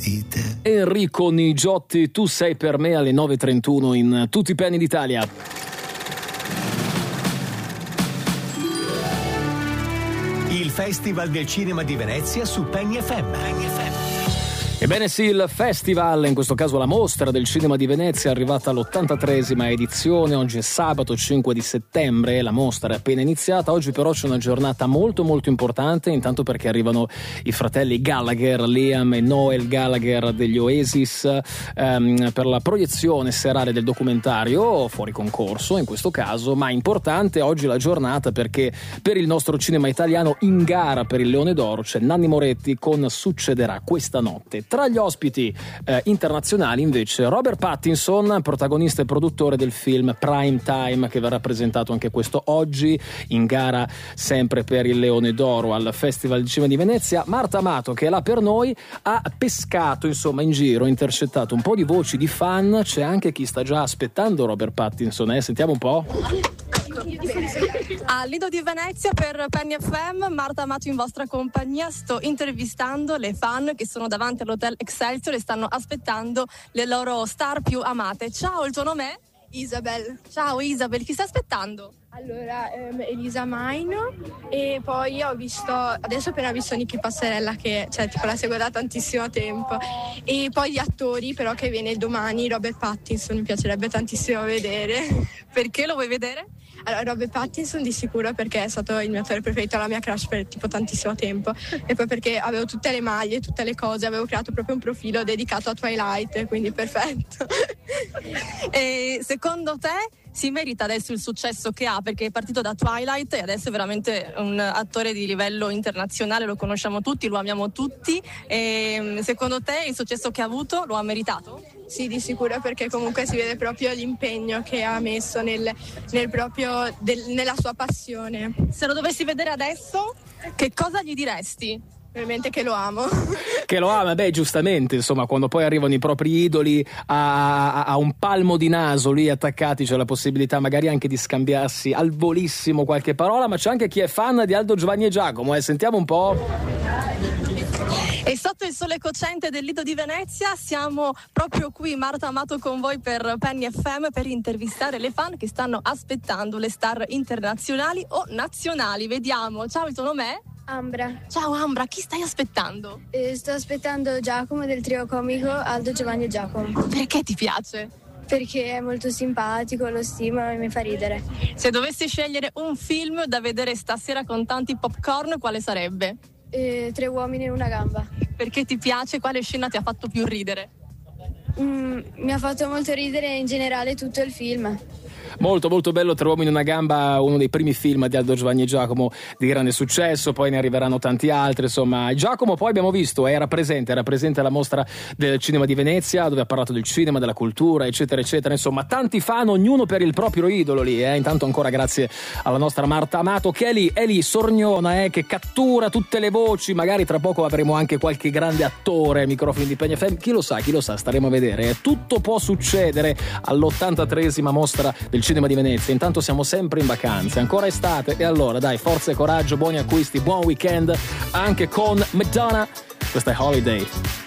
vite. Enrico Nigiotti, Tu sei per me, alle 9.31 in Tutti i Penny d'Italia. Il Festival del Cinema di Venezia su Penny FM. Ebbene sì, il festival, in questo caso la mostra del cinema di Venezia, è arrivata all'83esima edizione. Oggi è sabato 5 di settembre, la mostra è appena iniziata. Oggi però c'è una giornata molto molto importante, intanto perché arrivano i fratelli Gallagher, Liam e Noel Gallagher degli Oasis, per la proiezione serale del documentario, fuori concorso in questo caso, ma importante oggi la giornata perché per il nostro cinema italiano in gara per il Leone d'Oro c'è Nanni Moretti con Succederà questa notte. Tra gli ospiti internazionali invece Robert Pattinson, protagonista e produttore del film Prime Time, che verrà presentato anche questo oggi in gara sempre per il Leone d'Oro al Festival di Cinema di Venezia. Marta Amato, che è là per noi, ha pescato insomma in giro, intercettato un po' di voci di fan. C'è anche chi sta già aspettando Robert Pattinson, sentiamo un po'. A Lido di Venezia per Penny FM, Marta Amato in vostra compagnia. Sto intervistando le fan che sono davanti all'Hotel Excelsior e stanno aspettando le loro star più amate. Ciao, il tuo nome è? Isabel. Ciao Isabel, chi stai aspettando? Allora, Elisa Maino, e poi adesso ho appena visto Nicky Passarella, che tipo la seguo da tantissimo tempo, e poi gli attori però che viene domani, Robert Pattinson, mi piacerebbe tantissimo vedere. Perché lo vuoi vedere? Allora, Robert Pattinson di sicuro perché è stato il mio attore preferito, la mia crush per tipo tantissimo tempo, e poi perché avevo tutte le maglie, tutte le cose, avevo creato proprio un profilo dedicato a Twilight, quindi perfetto. E secondo te si merita adesso il successo che ha, perché è partito da Twilight e adesso è veramente un attore di livello internazionale, lo conosciamo tutti, lo amiamo tutti, e secondo te il successo che ha avuto lo ha meritato? Sì, di sicuro, perché comunque si vede proprio l'impegno che ha messo nella sua passione. Se lo dovessi vedere adesso, che cosa gli diresti? Veramente che lo amo. Che lo ama, giustamente, insomma, quando poi arrivano i propri idoli a un palmo di naso lì attaccati, c'è la possibilità magari anche di scambiarsi al volissimo qualche parola, ma c'è anche chi è fan di Aldo, Giovanni e Giacomo, sentiamo un po'. E sotto il sole cocente del Lido di Venezia siamo proprio qui, Marta Amato, con voi per Penny FM per intervistare le fan che stanno aspettando le star internazionali o nazionali. Vediamo, ciao, il tuo nome è? Ambra. Ciao Ambra, chi stai aspettando? Sto aspettando Giacomo del trio comico Aldo, Giovanni e Giacomo. Perché ti piace? Perché è molto simpatico, lo stimo e mi fa ridere. Se dovessi scegliere un film da vedere stasera con tanti popcorn, quale sarebbe? 3 uomini in una gamba. Perché ti piace? Quale scena ti ha fatto più ridere? Mi ha fatto molto ridere in generale tutto il film. Molto molto bello, 3 uomini in una gamba, uno dei primi film di Aldo, Giovanni e Giacomo di grande successo, poi ne arriveranno tanti altri, insomma. Giacomo poi abbiamo visto, era presente alla mostra del cinema di Venezia, dove ha parlato del cinema, della cultura, eccetera eccetera, insomma tanti fan, ognuno per il proprio idolo lì, intanto ancora grazie alla nostra Marta Amato che è lì sorniona, che cattura tutte le voci, magari tra poco avremo anche qualche grande attore ai microfoni di Penny FM, chi lo sa, staremo a vedere, tutto può succedere all'83esima mostra del cinema di Venezia. Intanto siamo sempre in vacanze, ancora estate, e allora dai, forza e coraggio, buoni acquisti, buon weekend anche con Madonna. Questa è Holiday.